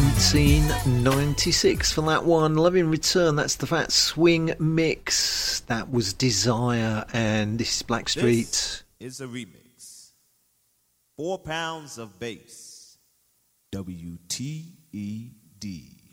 1996 for that one. Love in Return, that's the Fat Swing mix. That was Desire, and this is Blackstreet. This is a remix. 4 pounds of bass. WTED.